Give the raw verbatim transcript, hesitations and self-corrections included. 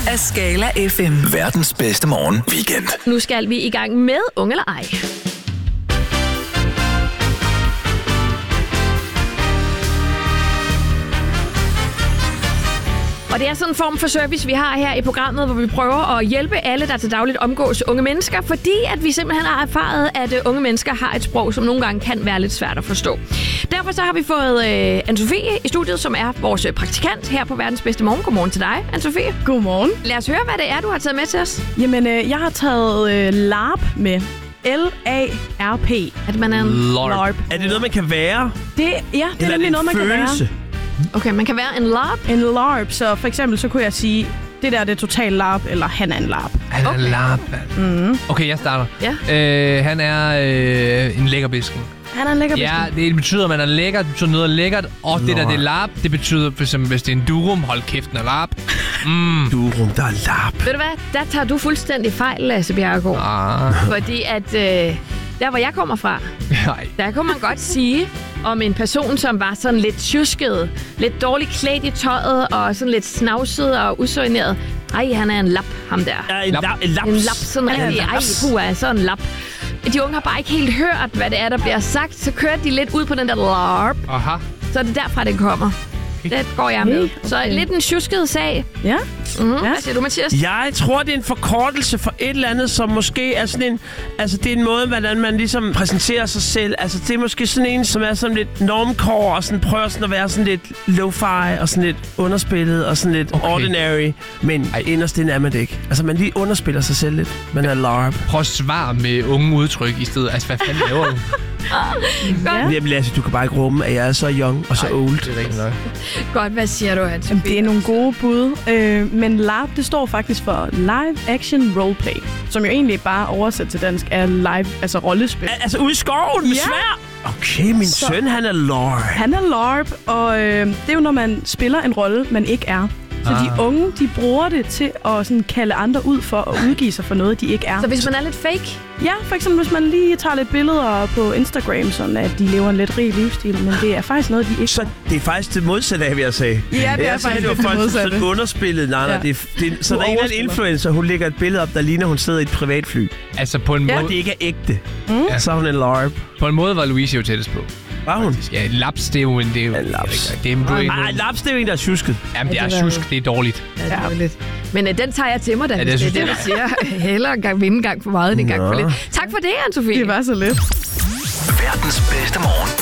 af Skala F M. Verdens bedste morgen weekend. Nu skal vi i gang med Unge eller ej. Og det er sådan en form for service, vi har her i programmet, hvor vi prøver at hjælpe alle, der til dagligt omgås unge mennesker, fordi at vi simpelthen har erfaret, at unge mennesker har et sprog, som nogle gange kan være lidt svært at forstå. Derfor så har vi fået øh, Anne-Sophie i studiet, som er vores praktikant her på Verdens Bedste Morgen. Godmorgen til dig, Anne-Sophie. Godmorgen. Lad os høre, hvad det er, du har taget med til os. Jamen, øh, jeg har taget øh, LARP med. L A R P. At man er en LARP. Er det noget, man kan være? Det, ja, det er nemlig noget, man følelse? kan være. Okay, man kan være en LARP? En LARP, så for eksempel så kunne jeg sige, det der det er total LARP, eller han er en LARP. Han er Okay. en LARP. Mm. Okay, jeg starter. Ja. Øh, han er øh, en lækkerbisken. Han er en lækker Ja, det betyder, at man er lækker. Det betyder noget lækkert. Og det der, det er LARP, det betyder, for eksempel, hvis det er en durum, hold kæft, en LARP. Mm. Durum, der er LARP. Ved du hvad? Der tager du fuldstændig fejl, Lasse Bjerregaard. Ah. Fordi at øh, der, hvor jeg kommer fra, Nej. der kunne man godt sige om en person, som var sådan lidt tjusket, lidt dårligt klædt i tøjet, og sådan lidt snavset og usoigneret. Ej, han er en lap, ham der. Ja, en, Lap. lap. en laps. En lap, sådan Ja, rigtig. en Ej, laps. puha, sådan en lap. De unge har bare ikke helt hørt, hvad det er, der bliver sagt. Så kører de lidt ud på den der LARP. Aha. Så er det derfra, det kommer. Det går jeg med. Okay. Så lidt en tjusket sag. Ja. Mm-hmm. Ja. Hvad siger du, Mathias? Jeg tror, det er en forkortelse for et eller andet, som måske er sådan en... Altså, det er en måde, hvordan man ligesom præsenterer sig selv. Altså, det er måske sådan en, som er sådan lidt normcore, og sådan prøver sådan at være sådan lidt lo-fi, og sådan lidt underspillet, og sådan lidt Okay. ordinary. Men Ej. inderst inde er man det ikke. Altså, man lige underspiller sig selv lidt. Man er LARP. Prøv at svare med unge udtryk i stedet. Altså, hvad fanden laver du? Ja. Jamen, Lasse, du kan bare ikke rumme, at jeg er så young og så old. Det er rigtigt nok. Godt, hvad siger du, Hans? Jamen, det er nogle gode bud. Øh, men LARP, det står faktisk for Live Action Roleplay. Som jo egentlig bare oversat til dansk er live, altså rollespil. Al- Altså, ude i skoven med Ja. svær. Okay, min Så- søn, han er LARP. Han er LARP, og øh, det er jo, når man spiller en rolle, man ikke er. Så Ah. de unge, de bruger det til at sådan kalde andre ud for at udgive sig for noget, de ikke er. Så hvis man er lidt fake, Ja, for eksempel hvis man lige tager lidt billeder på Instagram, sådan at de lever en lidt rig livsstil, men det er faktisk noget, de ikke Så det er faktisk det modsatte af, hvad jeg sagde. Ja, det er jeg faktisk sagde, det var det folk, modsatte. sådan underspillet. Nej, nej, Ja. det er, det er, så Du der er en eller anden overspiller. influencer, hun lægger et billede op, der ligner, hun sidder i et privatfly. Altså, på en, Ja. Og måde, det ikke er ægte. Mm. Ja. Så er hun en LARP. på en måde var Louise jo tættest på. Var hun? Ja, laps, det er jo en... Det er jo, Ja, laps. Det er, det er, det er, Nej, laps, det er jo en, der er tjusket. Jamen, det Ja, er det var- tjusk, det er dårligt. ja, det er lidt. Men uh, den tager jeg til mig, da, Ja, ja, det det, det er synes det, du siger. Hellere en gang vinde en gang for meget, end en gang for Nå. lidt. Tak for det, Anne-Sophie. Det var så lidt. Verdens bedste morgen